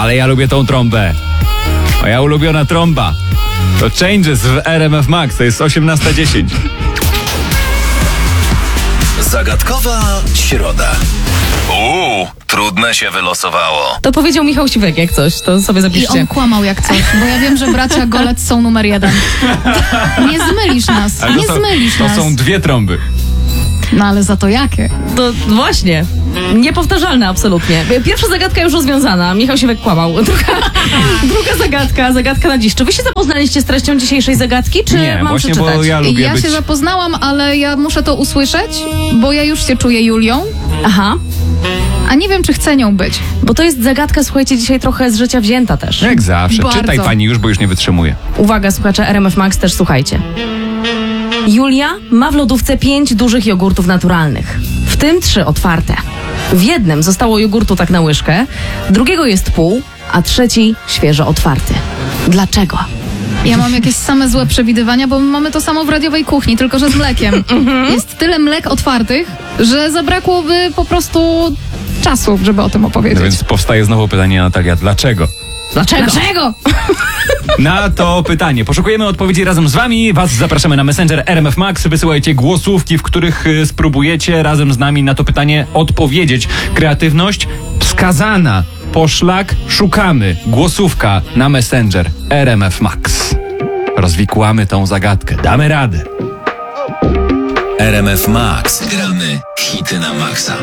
Ale ja lubię tą trąbę. Moja ulubiona trąba. To Changes w RMF Max. To jest 18:10. Zagadkowa środa. Trudne się wylosowało. To powiedział Michał Siwek jak coś, to sobie I zapiszcie. on kłamał jak coś, bo ja wiem, że bracia Golec są numer 1. Nie zmylisz nas, Ale nie zmylisz to nas. są dwie trąby. No ale za to jakie? To właśnie. Niepowtarzalne absolutnie. Pierwsza zagadka już rozwiązana. Michał Siwek kłamał. Druga zagadka na dziś. Czy wy się zapoznaliście z treścią dzisiejszej zagadki, czy Nie, mam właśnie, przeczytać? bo ja lubię Ja być... się zapoznałam, ale ja muszę to usłyszeć, bo ja już się czuję Julią, Aha, a nie wiem, czy chcę nią być. bo to jest zagadka, słuchajcie, dzisiaj trochę z życia wzięta też. Jak zawsze. Bardzo. Czytaj pani już, bo już nie wytrzymuję. Uwaga, słuchacze RMF Max, też słuchajcie. Julia ma w lodówce 5 dużych jogurtów naturalnych, w tym 3 otwarte. W jednym zostało jogurtu tak na łyżkę, drugiego jest pół, a trzeci świeżo otwarty. Dlaczego? Ja mam jakieś same złe przewidywania, bo my mamy to samo w radiowej kuchni, tylko że z mlekiem. Jest tyle mlek otwartych, że zabrakłoby po prostu czasu, żeby o tym No opowiedzieć. więc powstaje znowu pytanie, Natalia, dlaczego? Dlaczego? Na to pytanie poszukujemy odpowiedzi razem z wami. Was zapraszamy na Messenger RMF Max. Wysyłajcie głosówki, w których spróbujecie razem z nami na to pytanie odpowiedzieć. Kreatywność wskazana. Poszlak szukamy. Głosówka na Messenger RMF Max. Rozwikłamy tą zagadkę. Damy radę. RMF Max. Gramy hity na maksa.